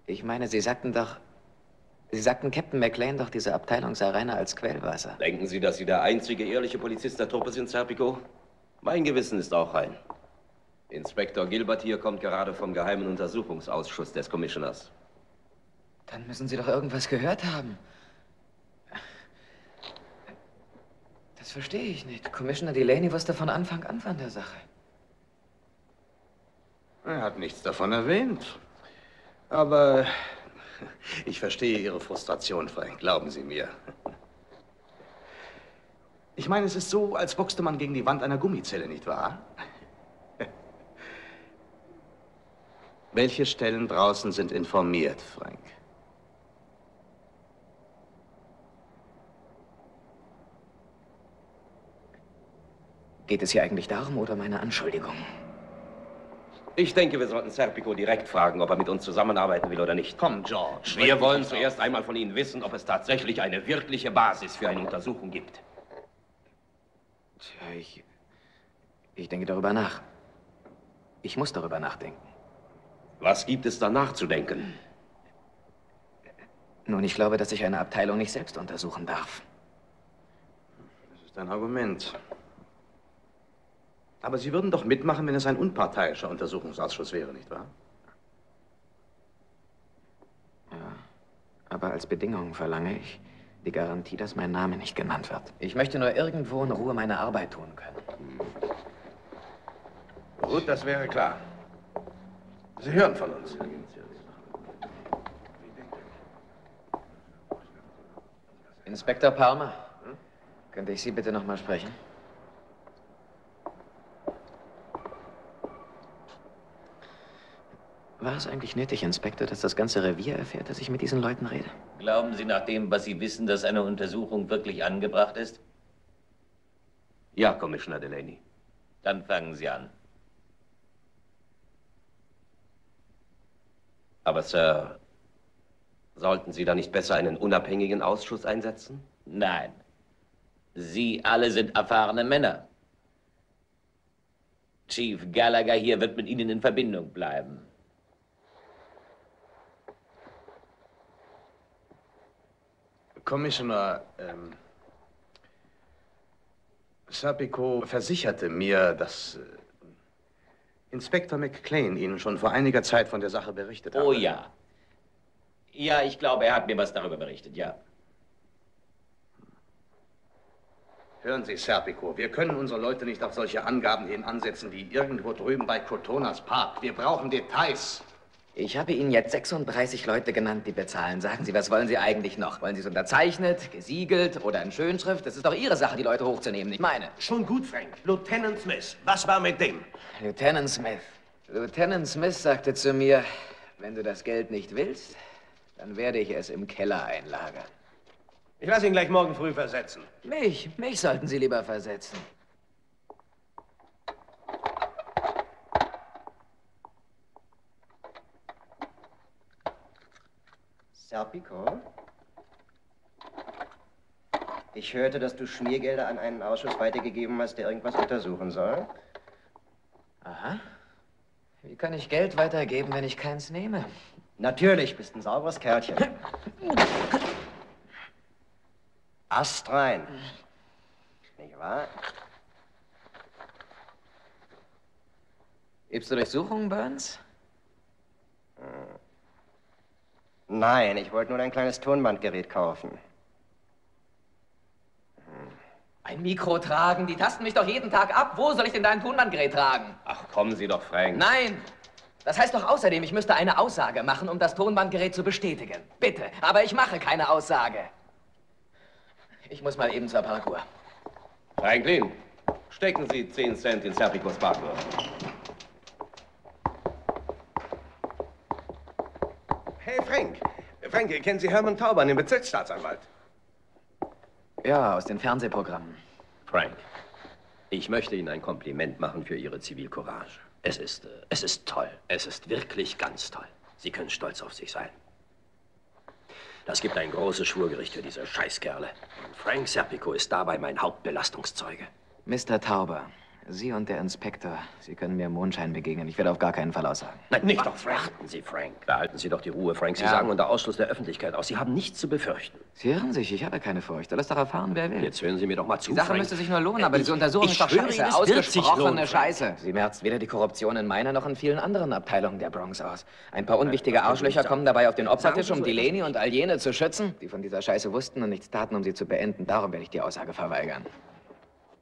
Ich meine, Sie sagten, Captain McLean doch, diese Abteilung sei reiner als Quellwasser. Denken Sie, dass Sie der einzige ehrliche Polizist der Truppe sind, Serpico? Mein Gewissen ist auch rein. Inspektor Gilbert hier kommt gerade vom Geheimen Untersuchungsausschuss des Commissioners. Dann müssen Sie doch irgendwas gehört haben. Das verstehe ich nicht. Commissioner Delaney wusste von Anfang an von der Sache. Er hat nichts davon erwähnt. Aber ich verstehe Ihre Frustration, Frank, glauben Sie mir. Ich meine, es ist so, als boxte man gegen die Wand einer Gummizelle, nicht wahr? Welche Stellen draußen sind informiert, Frank? Geht es hier eigentlich darum oder meine Anschuldigung? Ich denke, wir sollten Serpico direkt fragen, ob er mit uns zusammenarbeiten will oder nicht. Komm, George. Wir wollen zuerst einmal von Ihnen wissen, ob es tatsächlich eine wirkliche Basis für eine Untersuchung gibt. Tja, ich denke darüber nach. Ich muss darüber nachdenken. Was gibt es da nachzudenken? Nun, ich glaube, dass ich eine Abteilung nicht selbst untersuchen darf. Das ist ein Argument. Aber Sie würden doch mitmachen, wenn es ein unparteiischer Untersuchungsausschuss wäre, nicht wahr? Ja, aber als Bedingung verlange ich die Garantie, dass mein Name nicht genannt wird. Ich möchte nur irgendwo in Ruhe meine Arbeit tun können. Gut, das wäre klar. Sie hören von uns. Inspektor Palmer, könnte ich Sie bitte noch mal sprechen? War es eigentlich nötig, Inspektor, dass das ganze Revier erfährt, dass ich mit diesen Leuten rede? Glauben Sie nach dem, was Sie wissen, dass eine Untersuchung wirklich angebracht ist? Ja, Commissioner Delaney. Dann fangen Sie an. Aber, Sir, sollten Sie da nicht besser einen unabhängigen Ausschuss einsetzen? Nein. Sie alle sind erfahrene Männer. Chief Gallagher hier wird mit Ihnen in Verbindung bleiben. Commissioner, Serpico versicherte mir, dass Inspektor McLean Ihnen schon vor einiger Zeit von der Sache berichtet hat. Oh ja. Ja, ich glaube, er hat mir was darüber berichtet, ja. Hören Sie, Serpico, wir können unsere Leute nicht auf solche Angaben hin ansetzen wie irgendwo drüben bei Crotonas Park. Wir brauchen Details. Ich habe Ihnen jetzt 36 Leute genannt, die bezahlen. Sagen Sie, was wollen Sie eigentlich noch? Wollen Sie es unterzeichnet, gesiegelt oder in Schönschrift? Das ist doch Ihre Sache, die Leute hochzunehmen, nicht meine. Schon gut, Frank. Lieutenant Smith, was war mit dem? Lieutenant Smith. Lieutenant Smith sagte zu mir, wenn du das Geld nicht willst, dann werde ich es im Keller einlagern. Ich lasse ihn gleich morgen früh versetzen. Mich sollten Sie lieber versetzen. Serpico? Ich hörte, dass du Schmiergelder an einen Ausschuss weitergegeben hast, der irgendwas untersuchen soll. Aha. Wie kann ich Geld weitergeben, wenn ich keins nehme? Natürlich, bist ein sauberes Kerlchen. Ast rein. Nicht wahr? Gibst du Durchsuchungen, Burns? Nein, ich wollte nur ein kleines Tonbandgerät kaufen. Ein Mikro tragen? Die tasten mich doch jeden Tag ab. Wo soll ich denn dein Tonbandgerät tragen? Ach, kommen Sie doch, Frank. Nein! Das heißt doch außerdem, ich müsste eine Aussage machen, um das Tonbandgerät zu bestätigen. Bitte, aber ich mache keine Aussage. Ich muss mal eben zur Apparatur. Franklin, stecken Sie 10 Cent in Serpicos Bargeld. Hey, Frank. Frank, kennen Sie Hermann Tauber, den Bezirksstaatsanwalt? Ja, aus den Fernsehprogrammen. Frank, ich möchte Ihnen ein Kompliment machen für Ihre Zivilcourage. Es ist toll. Es ist wirklich ganz toll. Sie können stolz auf sich sein. Das gibt ein großes Schwurgericht für diese Scheißkerle. Und Frank Serpico ist dabei mein Hauptbelastungszeuge. Mr. Tauber, Sie und der Inspektor, Sie können mir im Mondschein begegnen. Ich werde auf gar keinen Fall aussagen. Nein, nicht doch, warten Sie, Frank. Behalten Sie doch die Ruhe, Frank. Sie Ja. sagen unter Ausschluss der Öffentlichkeit aus. Sie haben nichts zu befürchten. Sie irren sich, ich habe keine Furcht. Soll es doch erfahren, wer will. Jetzt hören Sie mir doch mal zu, Die Sache Frank. müsste sich nur lohnen, aber diese Untersuchung ist doch schwöre scheiße. Ihnen, es wird sich Ausgesprochene lohnen, Frank. Scheiße. Sie merzt weder die Korruption in meiner noch in vielen anderen Abteilungen der Bronx aus. Ein paar unwichtige Arschlöcher kommen dabei auf den Opfertisch, um Delaney und all jene zu schützen, die von dieser Scheiße wussten und nichts taten, um sie zu beenden. Darum werde ich die Aussage verweigern.